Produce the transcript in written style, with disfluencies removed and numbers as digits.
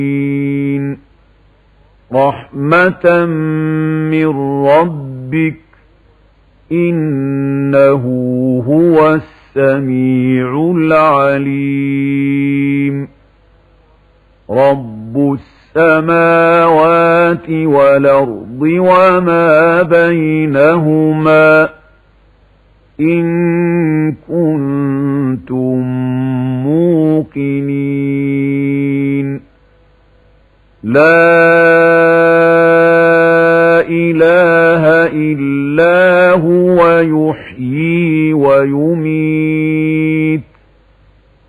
رحمة من ربك إنه هو السميع العليم رب السماوات والأرض وما بينهما إن كنتم موقنين لا إله إلا هو يحيي